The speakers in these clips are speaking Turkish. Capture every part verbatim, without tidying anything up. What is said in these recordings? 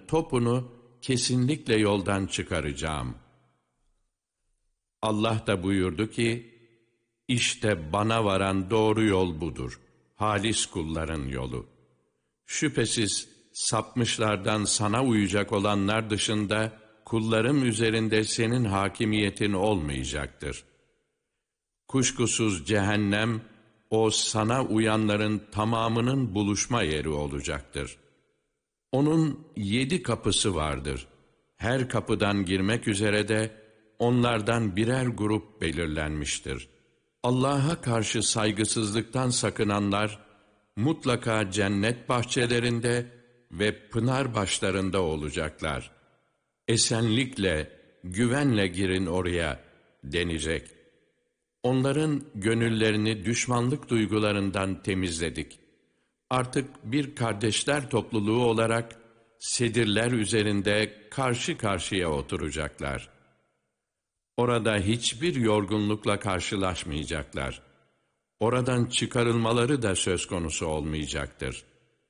topunu kesinlikle yoldan çıkaracağım. Allah da buyurdu ki, İşte bana varan doğru yol budur. Halis kulların yolu. Şüphesiz sapmışlardan sana uyacak olanlar dışında kullarım üzerinde senin hakimiyetin olmayacaktır. Kuşkusuz cehennem, o sana uyanların tamamının buluşma yeri olacaktır. Onun yedi kapısı vardır. Her kapıdan girmek üzere de onlardan birer grup belirlenmiştir. Allah'a karşı saygısızlıktan sakınanlar, mutlaka cennet bahçelerinde ve pınar başlarında olacaklar. Esenlikle, güvenle girin oraya denecek. Onların gönüllerini düşmanlık duygularından temizledik. Artık bir kardeşler topluluğu olarak sedirler üzerinde karşı karşıya oturacaklar. Orada hiçbir yorgunlukla karşılaşmayacaklar. Oradan çıkarılmaları da söz konusu olmayacaktır.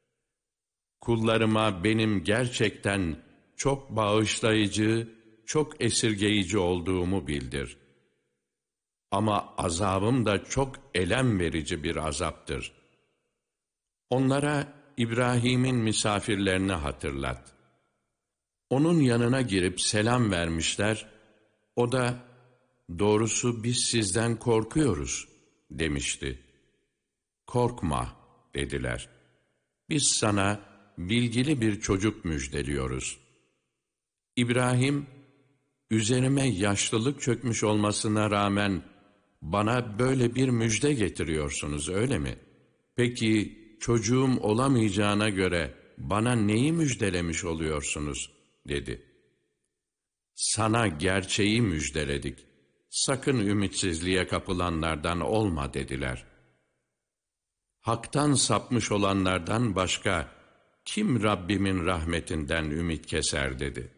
Kullarıma benim gerçekten çok bağışlayıcı, çok esirgeyici olduğumu bildir. Ama azabım da çok elem verici bir azaptır. Onlara İbrahim'in misafirlerini hatırlat. Onun yanına girip selam vermişler, o da, doğrusu biz sizden korkuyoruz demişti. Korkma dediler. Biz sana bilgili bir çocuk müjdeliyoruz. İbrahim, üzerime yaşlılık çökmüş olmasına rağmen bana böyle bir müjde getiriyorsunuz öyle mi? Peki çocuğum olamayacağına göre bana neyi müjdelemiş oluyorsunuz? dedi. Sana gerçeği müjdeledik. Sakın ümitsizliğe kapılanlardan olma dediler. Hak'tan sapmış olanlardan başka kim Rabbimin rahmetinden ümit keser dedi.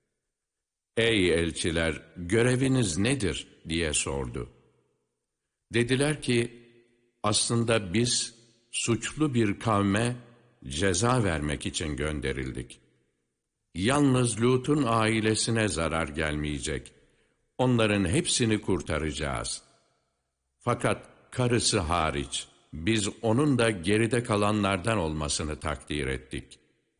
Ey elçiler, göreviniz nedir diye sordu. Dediler ki, aslında biz suçlu bir kavme ceza vermek için gönderildik. Yalnız Lut'un ailesine zarar gelmeyecek. Onların hepsini kurtaracağız. Fakat karısı hariç, biz onun da geride kalanlardan olmasını takdir ettik.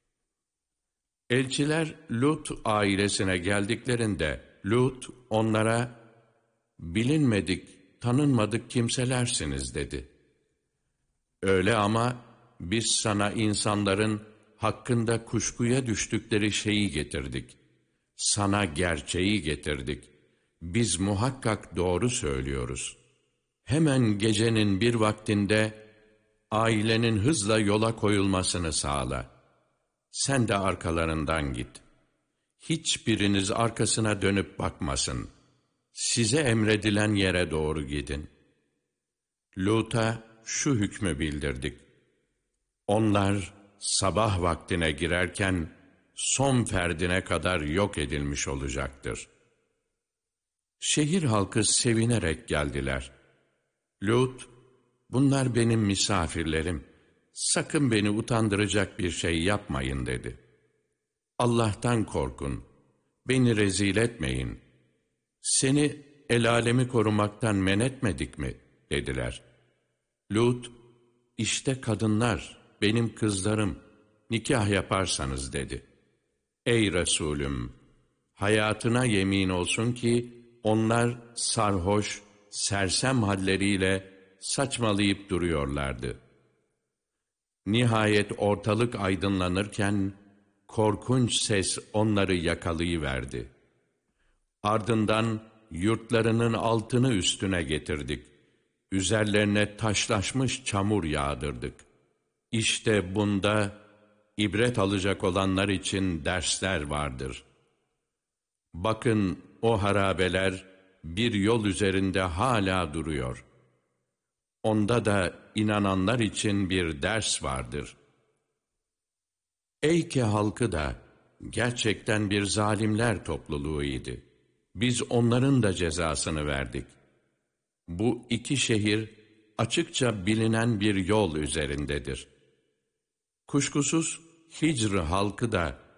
Elçiler Lut ailesine geldiklerinde, Lut onlara, bilinmedik, tanınmadık kimselersiniz dedi. Öyle ama biz sana insanların hakkında kuşkuya düştükleri şeyi getirdik. Sana gerçeği getirdik. Biz muhakkak doğru söylüyoruz. Hemen gecenin bir vaktinde ailenin hızla yola koyulmasını sağla. Sen de arkalarından git. Hiçbiriniz arkasına dönüp bakmasın. Size emredilen yere doğru gidin. Lut'a şu hükmü bildirdik. Onlar sabah vaktine girerken son ferdine kadar yok edilmiş olacaktır. Şehir halkı sevinerek geldiler. Lut, bunlar benim misafirlerim. Sakın beni utandıracak bir şey yapmayın dedi. Allah'tan korkun. Beni rezil etmeyin. Seni el alemi korumaktan men etmedik mi? dediler. Lut, işte kadınlar, benim kızlarım, nikah yaparsanız dedi. Ey Resulüm! Hayatına yemin olsun ki onlar sarhoş, sersem halleriyle saçmalayıp duruyorlardı. Nihayet ortalık aydınlanırken korkunç ses onları yakalayıverdi. Ardından yurtlarının altını üstüne getirdik. Üzerlerine taşlaşmış çamur yağdırdık. İşte bunda ibret alacak olanlar için dersler vardır. Bakın o harabeler bir yol üzerinde hala duruyor. Onda da inananlar için bir ders vardır. Eyke halkı da gerçekten bir zalimler topluluğuydu. Biz onların da cezasını verdik. Bu iki şehir açıkça bilinen bir yol üzerindedir. Kuşkusuz Hicr halkı da